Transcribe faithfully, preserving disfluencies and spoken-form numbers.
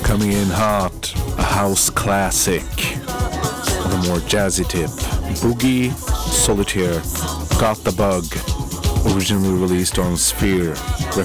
Coming in hot, a house classic on a more jazzy tip. Boogie Solitaire, Got the Bug, originally released on Sphere Records.